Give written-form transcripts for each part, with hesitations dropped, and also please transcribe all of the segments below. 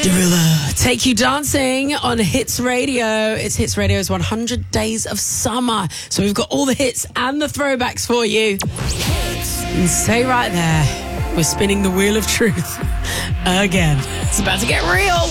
Derulo, take you dancing on Hits Radio. It's Hits Radio's 100 Days of Summer. So we've got all the hits and the throwbacks for you. And stay right there. We're spinning the wheel of truth again. It's about to get real.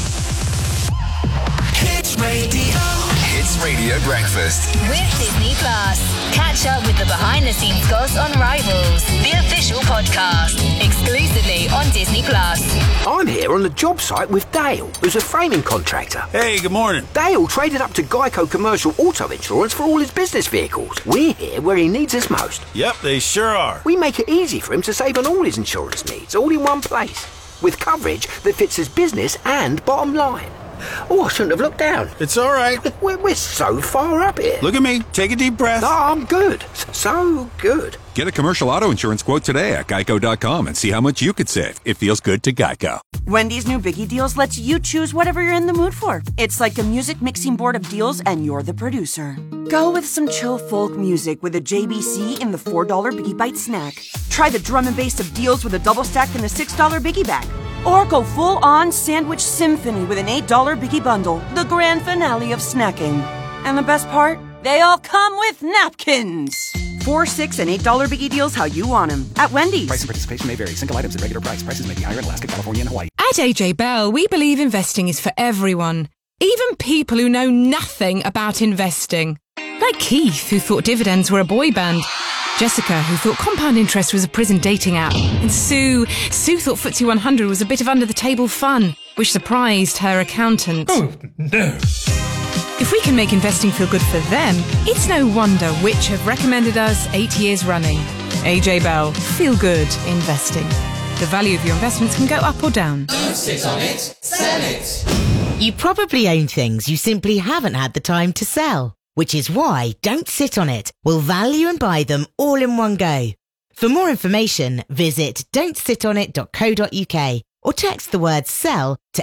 Hits Radio. Hits Radio Breakfast. With Disney Plus. Catch up with the behind-the-scenes goss on Rivals, the official podcast, exclusively on Disney Plus. I'm here on the job site with Dale, who's a framing contractor. Hey, good morning. Dale traded up to Geico Commercial Auto Insurance for all his business vehicles. We're here where he needs us most. Yep, they sure are. We make it easy for him to save on all his insurance needs, all in one place, with coverage that fits his business and bottom line. Oh, I shouldn't have looked down. It's all right. We're so far up here. Look at me. Take a deep breath. Oh, I'm good. So good. Get a commercial auto insurance quote today at geico.com and see how much you could save. It feels good to Geico. Wendy's new Biggie Deals lets you choose whatever you're in the mood for. It's like a music mixing board of deals and you're the producer. Go with some chill folk music with a JBC in the $4 Biggie Bite snack. Try the drum and bass of deals with a double stack in the $6 Biggie Bag. Or go full-on sandwich symphony with an $8 Biggie Bundle, the grand finale of snacking. And the best part? They all come with napkins. $4, $6, and $8 Biggie Deals how you want them. At Wendy's. Price and participation may vary. Single items at regular price. Prices may be higher in Alaska, California, and Hawaii. At AJ Bell, we believe investing is for everyone. Even people who know nothing about investing. Like Keith, who thought dividends were a boy band. Jessica, who thought compound interest was a prison dating app. And Sue thought FTSE 100 was a bit of under-the-table fun, which surprised her accountant. Oh, no. If we can make investing feel good for them, it's no wonder Which have recommended us 8 years running. AJ Bell, feel good investing. The value of your investments can go up or down. Don't sit on it, sell it. You probably own things you simply haven't had the time to sell. Which is why Don't Sit On It will value and buy them all in one go. For more information, visit don'tsitonit.co.uk or text the word SELL to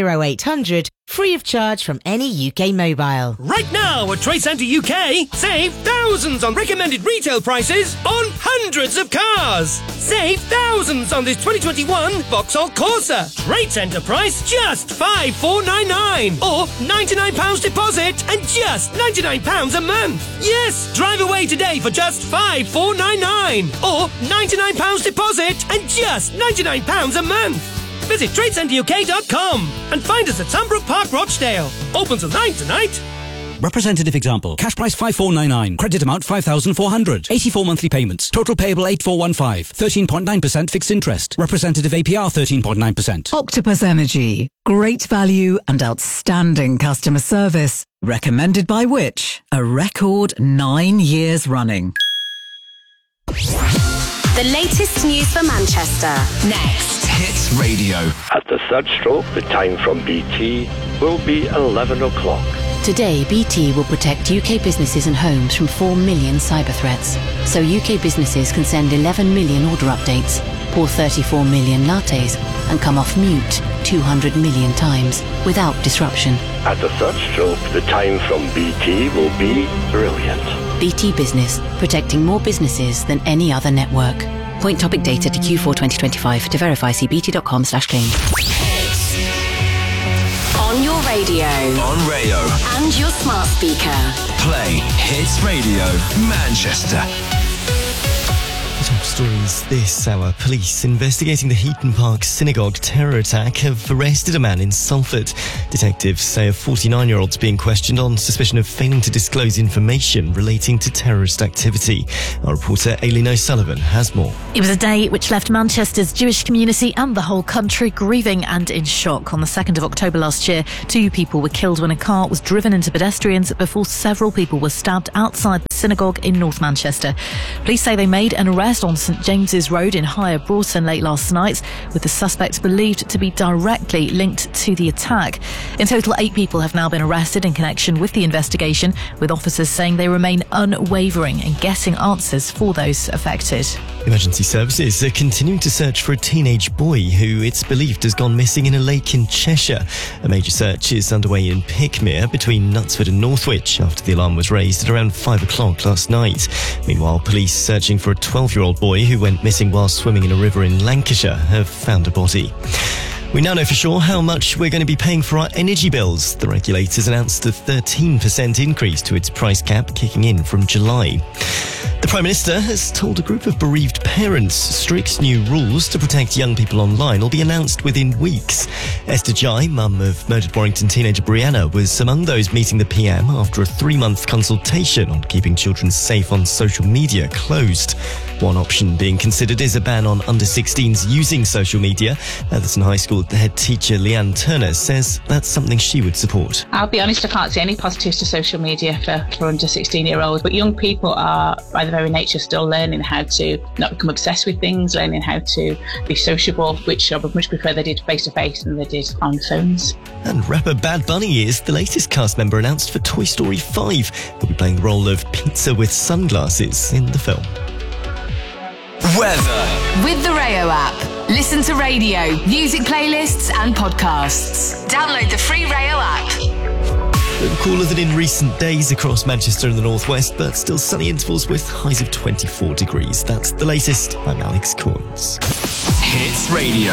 80800 free of charge from any UK mobile. Right now at Trade Centre UK, save thousands on recommended retail prices on hundreds of cars. Save thousands on this 2021 Vauxhall Corsa. Trade Centre price just £5,499 or £99 deposit and just £99 a month. Yes, drive away today for just £5,499 or £99 deposit and just £99 a month. Visit TradeCenterUK.com and find us at Sunbrook Park, Rochdale. Open till 9 tonight. Representative example. Cash price 5499. Credit amount 5,400. 84 monthly payments. Total payable 8415. 13.9% fixed interest. Representative APR 13.9%. Octopus Energy. Great value and outstanding customer service. Recommended by which? A record 9 years running. The latest news for Manchester. Next. Hits Radio. At the third stroke, the time from BT will be 11 o'clock. Today, BT will protect UK businesses and homes from 4 million cyber threats. So UK businesses can send 11 million order updates, pour 34 million lattes, and come off mute 200 million times without disruption. At the third stroke, the time from BT will be brilliant. BT Business, protecting more businesses than any other network. Point topic data to Q4 2025. To verify, see bt.com/claim. On your radio. On Rayo. And your smart speaker. Play Hits Radio Manchester. Top stories this hour. Police investigating the Heaton Park synagogue terror attack have arrested a man in Salford. Detectives say a 49-year-old's being questioned on suspicion of failing to disclose information relating to terrorist activity. Our reporter Aileen O'Sullivan has more. It was a day which left Manchester's Jewish community and the whole country grieving and in shock. On the 2nd of October last year, 2 people were killed when a car was driven into pedestrians before several people were stabbed outside the synagogue in North Manchester. Police say they made an arrest on St James's Road in Higher Broughton late last night, with the suspect believed to be directly linked to the attack. In total, 8 people have now been arrested in connection with the investigation, with officers saying they remain unwavering in getting answers for those affected. Emergency services are continuing to search for a teenage boy who it's believed has gone missing in a lake in Cheshire. A major search is underway in Pickmere between Knutsford and Northwich after the alarm was raised at around 5 o'clock last night. Meanwhile, police searching for a 12-year-old boy who went missing while swimming in a river in Lancashire have found a body. We now know for sure how much we're going to be paying for our energy bills. The regulators announced a 13% increase to its price cap, kicking in from July. The Prime Minister has told a group of bereaved parents strict new rules to protect young people online will be announced within weeks. Esther Jai, mum of murdered Warrington teenager Brianna, was among those meeting the PM after a 3-month consultation on keeping children safe on social media closed. One option being considered is a ban on under-16s using social media. Atherton High School head teacher Leanne Turner says that's something she would support. I'll be honest, I can't see any positives to social media for under 16-year-olds, but young people are, by their very nature, still learning how to not become obsessed with things, learning how to be sociable, which I would much prefer they did face-to-face than they did on phones. And rapper Bad Bunny is the latest cast member announced for Toy Story 5. He'll be playing the role of Pizza with sunglasses in the film. Weather. With the Rayo app, listen to radio, music playlists and podcasts. Download the free Rayo app. A little cooler than in recent days across Manchester and the northwest, but still sunny intervals with highs of 24 degrees. That's the latest. I'm Alex Corns. Hits Radio.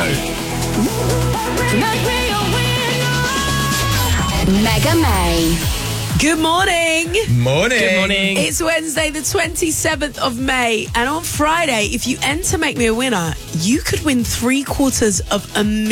Mega May. Good morning. Morning. Good morning. It's Wednesday, the 27th of May. And on Friday, if you enter Make Me a Winner, you could win £750,000.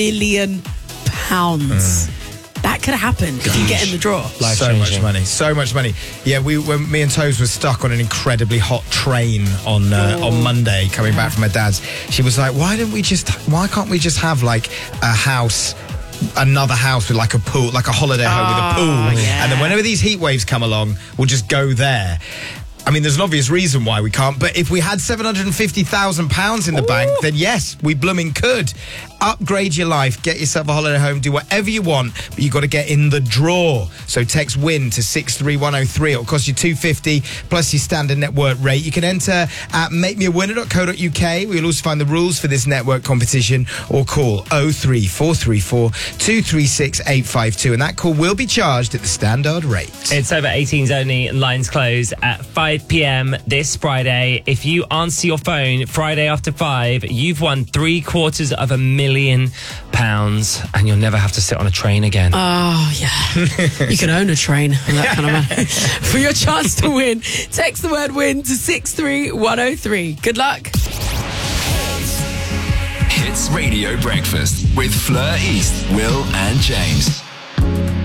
That could happen if you get in the draw. So much money. So much money. Yeah, when me and Toes were stuck on an incredibly hot train on Monday coming back from my dad's. She was like, why can't we just have like a house, another house with like a pool, like a holiday home with a pool, and then whenever these heat waves come along, we'll just go there. I mean, there's an obvious reason why we can't, but if we had £750,000 in the bank, then yes, we blooming could. Upgrade your life, get yourself a holiday home, do whatever you want, but you've got to get in the draw. So text WIN to 63103. It'll cost you $250 plus your standard network rate. You can enter at makemeawinner.co.uk. We'll also find the rules for this network competition, or call 03434 236 852, and that call will be charged at the standard rate. It's over 18s only, and lines close at 5 p.m. this Friday. If you answer your phone Friday after 5, you've won £750,000, and you'll never have to sit on a train again. Oh, yeah. You can own a train and that kind of money. For your chance to win, text the word WIN to 63103. Good luck. Hits Radio Breakfast with Fleur East, Will and James.